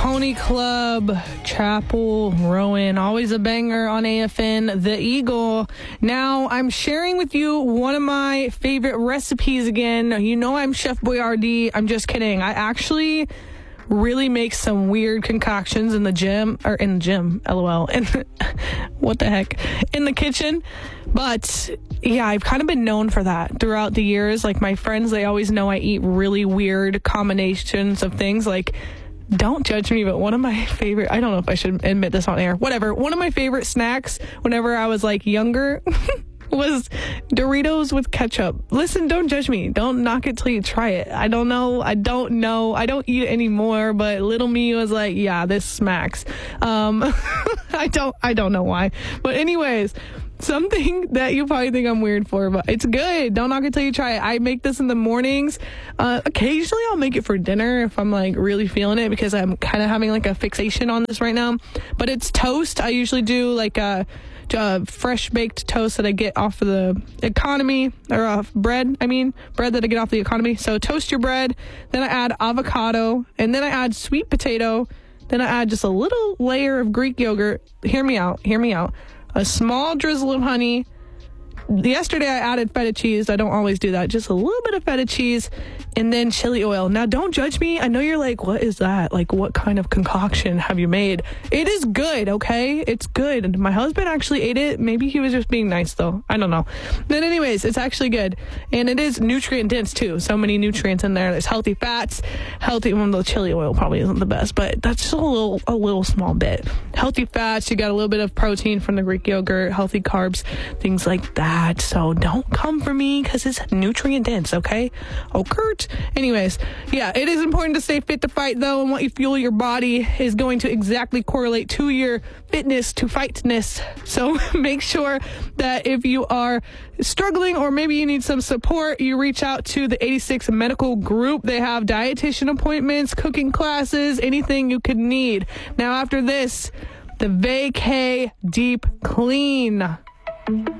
Pony Club, Chapel, Rowan, always a banger on AFN, The Eagle. Now, I'm sharing with you one of my favorite recipes again. You know I'm Chef Boyardee. I'm just kidding. I actually really make some weird concoctions in the gym, LOL. And what the heck? In the kitchen. But yeah, I've kind of been known for that throughout the years. Like my friends, they always know I eat really weird combinations of things. Like, don't judge me, but one of my favorite, I don't know if I should admit this on air, whatever. One of my favorite snacks whenever I was like younger was Doritos with ketchup. Listen, don't judge me. Don't knock it till you try it. I don't know. I don't eat it anymore, but little me was like, yeah, this smacks. I don't know why. But anyways, something that you probably think I'm weird for, but it's good. Don't knock it till you try it. I make this in the mornings. Occasionally I'll make it for dinner if I'm like really feeling it, because I'm kind of having like a fixation on this right now. But it's toast. I usually do like a fresh baked toast that I get off of the economy, or bread that I get off the economy. So toast your bread, then I add avocado, and then I add sweet potato, then I add just a little layer of Greek yogurt. Hear me out. A small drizzle of honey. Yesterday I added feta cheese. I don't always do that. Just a little bit of feta cheese, and then chili oil. Now, don't judge me. I know you're like, what is that? Like, what kind of concoction have you made? It is good, okay? It's good. My husband actually ate it. Maybe he was just being nice, though. I don't know. But anyways, it's actually good. And it is nutrient dense, too. So many nutrients in there. There's healthy fats. The chili oil probably isn't the best, but that's just a little small bit. Healthy fats. You got a little bit of protein from the Greek yogurt, healthy carbs, things like that. So don't come for me because it's nutrient dense, okay? Oh, Kurt. Anyways, yeah, it is important to stay fit to fight, though, and what you fuel your body is going to exactly correlate to your fitness to fightness. So make sure that if you are struggling or maybe you need some support, you reach out to the 86 Medical Group. They have dietitian appointments, cooking classes, anything you could need. Now, after this, the Vacay Deep Clean.